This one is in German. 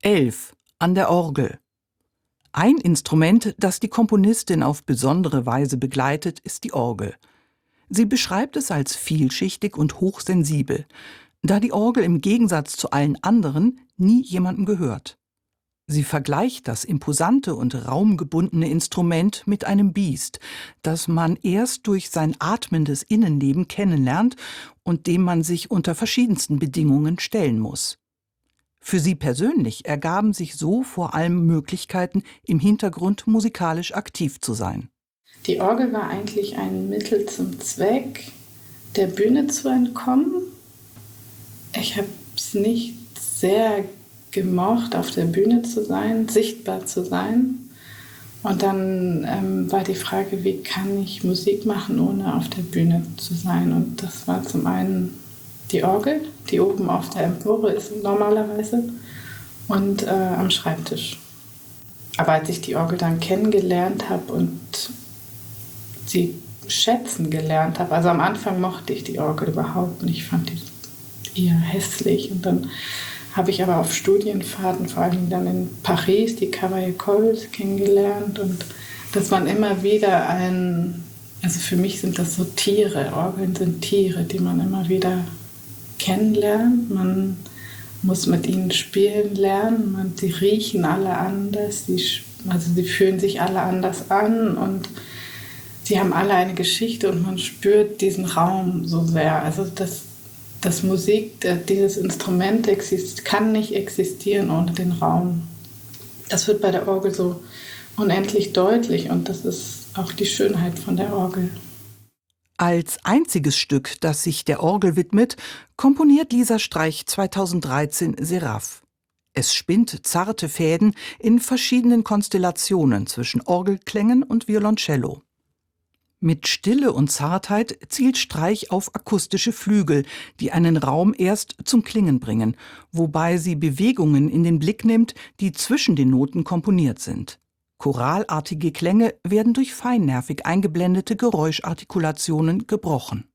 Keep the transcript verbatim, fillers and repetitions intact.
elf. An der Orgel. Ein Instrument, das die Komponistin auf besondere Weise begleitet, ist die Orgel. Sie beschreibt es als vielschichtig und hochsensibel, da die Orgel im Gegensatz zu allen anderen nie jemandem gehört. Sie vergleicht das imposante und raumgebundene Instrument mit einem Biest, das man erst durch sein atmendes Innenleben kennenlernt und dem man sich unter verschiedensten Bedingungen stellen muss. Für sie persönlich ergaben sich so vor allem Möglichkeiten, im Hintergrund musikalisch aktiv zu sein. Die Orgel war eigentlich ein Mittel zum Zweck, der Bühne zu entkommen. Ich habe es nicht sehr gemocht, auf der Bühne zu sein, sichtbar zu sein. Und dann ähm, war die Frage, wie kann ich Musik machen, ohne auf der Bühne zu sein? Und das war zum einen die Orgel, die oben auf der Empore ist normalerweise, und äh, am Schreibtisch. Aber als ich die Orgel dann kennengelernt habe und sie schätzen gelernt habe, also am Anfang mochte ich die Orgel überhaupt nicht, ich fand die eher hässlich. Und dann habe ich aber auf Studienfahrten, vor allem dann in Paris, die Cavaillé-Coll kennengelernt. Und dass man immer wieder ein, also für mich sind das so Tiere, Orgeln sind Tiere, die man immer wieder kennenlernt. Man muss mit ihnen spielen lernen. Man, sie riechen alle anders, sie, also sie fühlen sich alle anders an und sie haben alle eine Geschichte und man spürt diesen Raum so sehr. Also das, das Musik, dieses Instrument exist, kann nicht existieren ohne den Raum. Das wird bei der Orgel so unendlich deutlich und das ist auch die Schönheit von der Orgel. Als einziges Stück, das sich der Orgel widmet, komponiert Lisa Streich zweitausenddreizehn Seraph. Es spinnt zarte Fäden in verschiedenen Konstellationen zwischen Orgelklängen und Violoncello. Mit Stille und Zartheit zielt Streich auf akustische Flügel, die einen Raum erst zum Klingen bringen, wobei sie Bewegungen in den Blick nimmt, die zwischen den Noten komponiert sind. Choralartige Klänge werden durch feinnervig eingeblendete Geräuschartikulationen gebrochen.